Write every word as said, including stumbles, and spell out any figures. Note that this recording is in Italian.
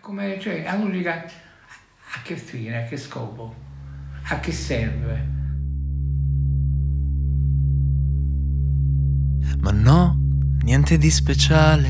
come, cioè, la musica a che fine, a che scopo, a che serve? Ma no, niente di speciale.